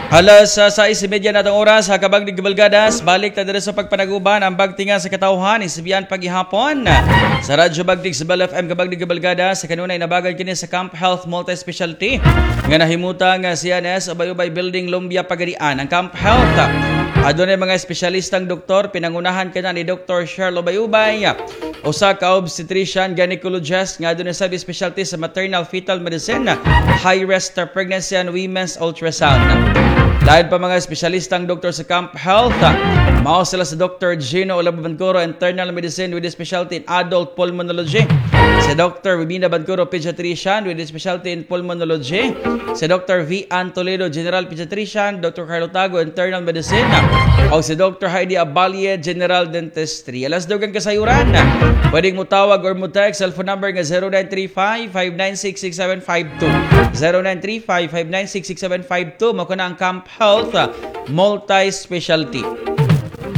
Alas 6:30 na itong oras, hakabag ni Gibalgadas, balik na dito sa pagpanaguban ang bagtinga sa katauhan, isibiyan paghihapon. Sa Radyo Bagtig sa Bal FM, kabag ni Gibalgadas, sa kanunay nabagan kini sa Camp Health Multi-Specialty. Nga nahimutang CNS, Ubay-Ubay Building, Lumbia, Pagadian. Ang Camp Health, adunay mga espesyalistang doktor, pinangunahan ka na ni Dr. Cheryl Ubay-Ubay, usa ka obstetrician, gynecologist, nga adunay subspecialty sa maternal fetal medicine, high-risk pregnancy and women's ultrasound. Dahil pa mga espesyalistang doktor sa Camp Health, mao sila sa Dr. Gino Olabancoro, internal medicine with a specialty in adult pulmonology. Si Dr. Rubina Bancoro, pediatrician with a specialty in pulmonology. Si Dr. V. Ann Toledo, general pediatrician. Dr. Carlo Tago, internal medicine. O si Dr. Heidi Abalie, general dentistry. Alas dugang kasayuran. Pwedeng mo tawag or mo text. Cellphone number nga 0935-596-6752. 0935-596-6752. Mako na ang Camp Health Multi-Specialty.